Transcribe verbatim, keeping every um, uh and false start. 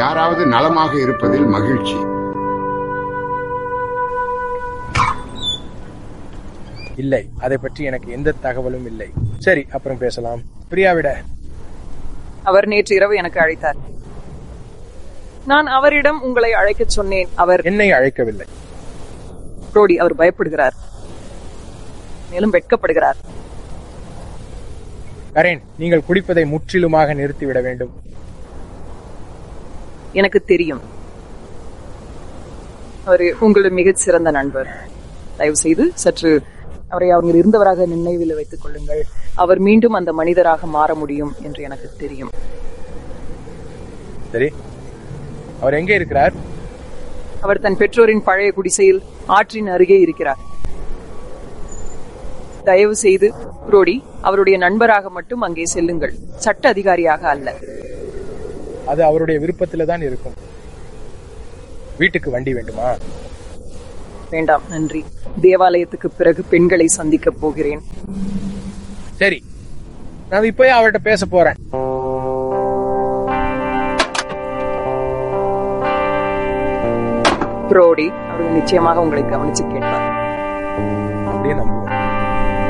யாராவது நலமாக இருப்பதில் மகிழ்ச்சி. இல்லை, அதை பற்றி எனக்கு எந்த தகவலும் இல்லை. சரி, அப்புறம் பேசலாம். பிரியாவிட அவர் நேற்று இரவு எனக்கு அழைத்தார். நான் அவரிடம் உங்களை அழைக்க சொன்னேன். அவர் என்னை அழைக்கவில்லை. ப்ரோடி, அவர் பயப்படுகிறார், மேலும் வெட்கப்படுகிறார். கரேன், நீங்கள் குடிப்பதை முற்றிலுமாக நிறுத்திவிட வேண்டும். எனக்கு தெரியும், அவர் உங்களுடைய மிகச் சிறந்த நண்பர். தயவு செய்து சற்று அவரை அவர் இருந்தவராக நினைவில் வைத்துக் கொள்ளுங்கள். அவர் மீண்டும் அந்த மனிதராக மாற முடியும் என்று எனக்கு தெரியும். சரி, அவர் எங்கே இருக்கிறார்? அவர் தன் பெற்றோரின் பழைய குடிசையில் ஆற்றின் அருகே இருக்கிறார். தயவு செய்து ப்ரோடி, அவருடைய நண்பராக மட்டும் அங்கே செல்லுங்கள், சட்ட அதிகாரியாக அல்ல. அது அவருடைய விருப்பத்தில தான் இருக்கும். வீட்டுக்கு வண்டி வேண்டுமா? வேண்டாம், நன்றி. தேவாலயத்துக்கு பிறகு பெண்களை சந்திக்க போகிறேன். சரி, நான் இப்ப அவர்கிட்ட பேச போறேன். ப்ரோடி, அவர் நிச்சயமாக உங்களை கவனிச்சு கேட்பார்.